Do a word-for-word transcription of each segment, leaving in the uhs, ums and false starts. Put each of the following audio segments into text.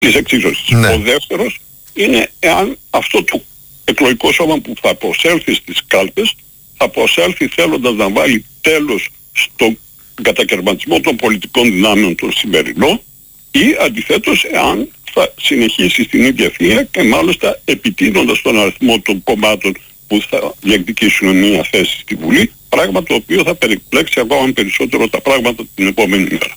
της εξίσωσης. Ναι. Ο δεύτερος είναι εάν αυτό το εκλογικό σώμα που θα προσέλθει στις κάλπες θα προσέλθει θέλοντας να βάλει τέλος στον κατακαιρματισμό των πολιτικών δυνάμεων των σημερινών ή αντιθέτως εάν θα συνεχίσει στην ίδια θεία και μάλιστα επιτείνοντας τον αριθμό των κομμάτων που θα διεκδικήσουν μια θέση στη Βουλή, πράγμα το οποίο θα περιπλέξει ακόμα περισσότερο τα πράγματα την επόμενη μέρα.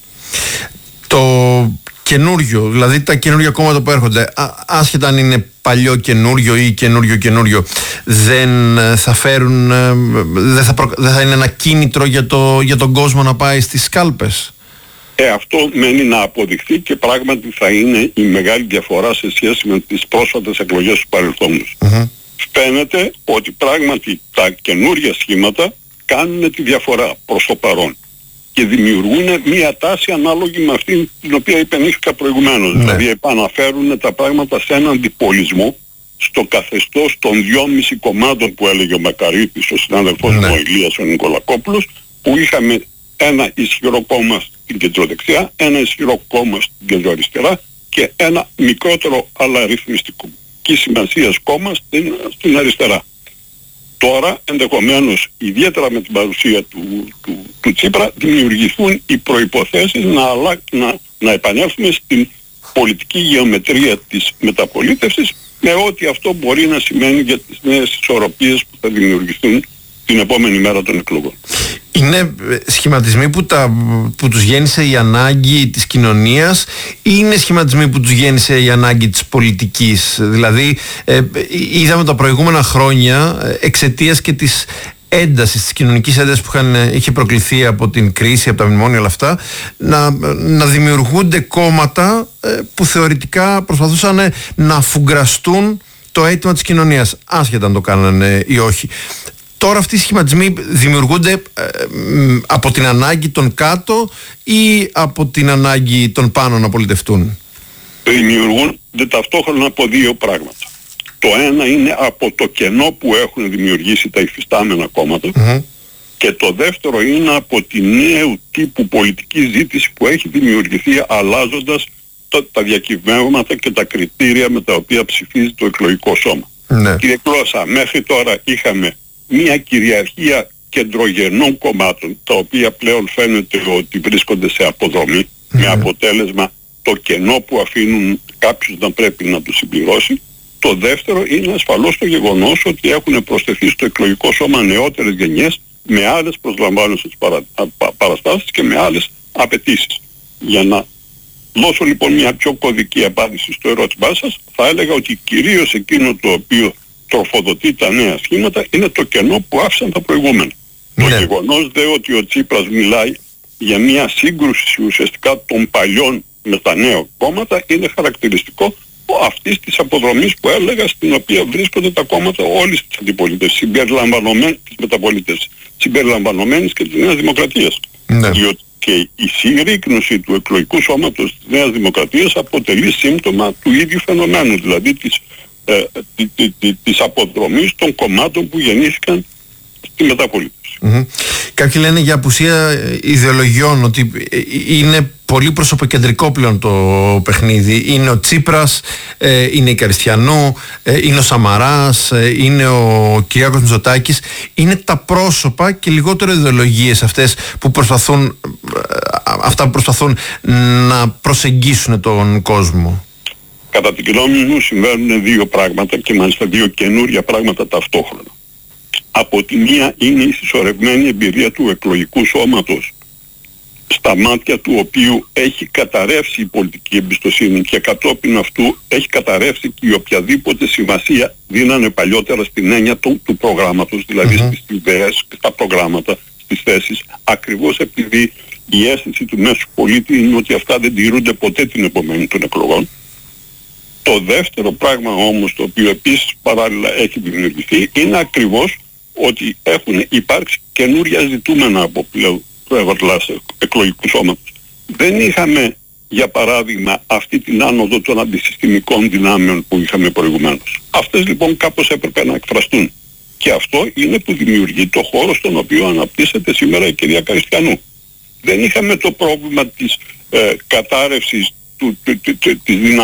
Το καινούριο, δηλαδή τα καινούργια κόμματα που έρχονται, α, άσχετα αν είναι παλιό καινούριο ή καινούριο καινούριο, δεν θα φέρουν, δεν θα, προ, δεν θα είναι ένα κίνητρο για, το, για τον κόσμο να πάει στις κάλπες? Ε, αυτό μένει να αποδειχθεί και πράγματι θα είναι η μεγάλη διαφορά σε σχέση με τις πρόσφατες εκλογές του παρελθόντος. Mm-hmm. Φαίνεται ότι πράγματι τα καινούργια σχήματα κάνουν τη διαφορά προς το παρόν και δημιουργούν μία τάση ανάλογη με αυτή την οποία υπενήχθηκα προηγουμένως. Mm-hmm. Δηλαδή επαναφέρουν τα πράγματα σε έναν διπολισμό στο καθεστώς των δυόμιση κομμάτων που έλεγε ο Μακαρίτης, ο συνάδελφός μου, mm-hmm. ο Ηλίας ο Νικολακόπουλος, που είχαμε ένα ισχυρό κόμμα στην κεντροδεξιά, ένα ισχυρό κόμμα στην κεντροαριστερά και ένα μικρότερο αλλά αριθμιστικό και σημασίας κόμμα στην, στην αριστερά. Τώρα ενδεχομένως ιδιαίτερα με την παρουσία του, του, του Τσίπρα δημιουργηθούν οι προϋποθέσεις να, αλλα, να, να επανέλθουμε στην πολιτική γεωμετρία της μεταπολίτευσης με ό,τι αυτό μπορεί να σημαίνει για τις νέες ισορροπίες που θα δημιουργηθούν την επόμενη μέρα των εκλογών. Είναι σχηματισμοί που, τα, που τους γέννησε η ανάγκη της κοινωνίας ή είναι σχηματισμοί που τους γέννησε η ανάγκη της πολιτικής? Δηλαδή ε, είδαμε τα προηγούμενα χρόνια εξαιτίας και της έντασης, της κοινωνικής έντασης που είχαν, είχε προκληθεί από την κρίση, από τα μνημόνια όλα αυτά, να, να δημιουργούνται κόμματα ε, που θεωρητικά προσπαθούσαν να αφουγκραστούν το αίτημα της κοινωνίας, άσχετα αν το κάνανε ή όχι. Τώρα αυτοί οι σχηματισμοί δημιουργούνται ε, από την ανάγκη των κάτω ή από την ανάγκη των πάνω να πολιτευτούν? Δημιουργούνται ταυτόχρονα από δύο πράγματα. Το ένα είναι από το κενό που έχουν δημιουργήσει τα υφιστάμενα κόμματα mm-hmm. και το δεύτερο είναι από τη νέου τύπου πολιτική ζήτηση που έχει δημιουργηθεί αλλάζοντας τα, τα διακυβεύματα και τα κριτήρια με τα οποία ψηφίζει το εκλογικό σώμα. Mm-hmm. Κύριε Κλώσσα, μέχρι τώρα είχαμε μια κυριαρχία κεντρογενών κομμάτων τα οποία πλέον φαίνεται ότι βρίσκονται σε αποδρομή mm. με αποτέλεσμα το κενό που αφήνουν κάποιους να πρέπει να τους συμπληρώσει. Το δεύτερο είναι ασφαλώς το γεγονός ότι έχουν προσθεθεί στο εκλογικό σώμα νεότερες γενιές με άλλες προσλαμβάνωσες παρα, πα, παραστάσεις και με άλλες απαιτήσεις. Για να δώσω λοιπόν μια πιο κωδική απάντηση στο ερώτημά σας, θα έλεγα ότι κυρίως εκείνο το οποίο τροφοδοτεί τα νέα σχήματα είναι το κενό που άφησαν τα προηγούμενα. Ναι. Το γεγονός δε ότι ο Τσίπρας μιλάει για μια σύγκρουση ουσιαστικά των παλιών με τα νέα κόμματα είναι χαρακτηριστικό αυτής της αποδρομής που έλεγα, στην οποία βρίσκονται τα κόμματα όλης της αντιπολίτευσης, συμπεριλαμβανομένης της μεταπολίτευσης, συμπεριλαμβανομένης και της Νέας Δημοκρατίας. Ναι. Διότι και η συρρίκνωση του εκλογικού σώματος της Νέας Δημοκρατίας αποτελεί σύμπτωμα του ίδιου φαινομένου, δηλαδή της Ε, τη, τη, τη, της αποδρομής των κομμάτων που γεννήθηκαν στη μεταπολίτευση. Mm-hmm. Κάποιοι λένε για απουσία ιδεολογιών, ότι είναι πολύ προσωποκεντρικό πλέον το παιχνίδι. Είναι ο Τσίπρας, ε, είναι η Καριστιανού, ε, είναι ο Σαμαράς, ε, είναι ο Κυριάκος Μητσοτάκης. Είναι τα πρόσωπα και λιγότερο ιδεολογίες αυτές που προσπαθούν, ε, αυτά που προσπαθούν να προσεγγίσουν τον κόσμο. Κατά την γνώμη μου συμβαίνουν δύο πράγματα και μάλιστα δύο καινούρια πράγματα ταυτόχρονα. Από τη μία είναι η συσσωρευμένη εμπειρία του εκλογικού σώματος, στα μάτια του οποίου έχει καταρρεύσει η πολιτική εμπιστοσύνη και κατόπιν αυτού έχει καταρρεύσει και η οποιαδήποτε σημασία δίνανε παλιότερα στην έννοια του, του προγράμματος, δηλαδή mm-hmm. στις ιδέες, στα προγράμματα, στις θέσεις, ακριβώς επειδή η αίσθηση του μέσου πολίτη είναι ότι αυτά δεν τηρούνται ποτέ την επομένη των εκλογών. Το δεύτερο πράγμα όμως, το οποίο επίσης παράλληλα έχει δημιουργηθεί, είναι ακριβώς ότι έχουν υπάρξει καινούρια ζητούμενα από πλευράς εκλογικού σώματος. Δεν είχαμε, για παράδειγμα, αυτή την άνοδο των αντισυστημικών δυνάμεων που είχαμε προηγουμένως. Αυτές λοιπόν κάπως έπρεπε να εκφραστούν. Και αυτό είναι που δημιουργεί το χώρο στον οποίο αναπτύσσεται σήμερα η κυρία Καριστιανού. Δεν είχαμε το πρόβλημα της ε, κατάρρευσης του, του, του, του, της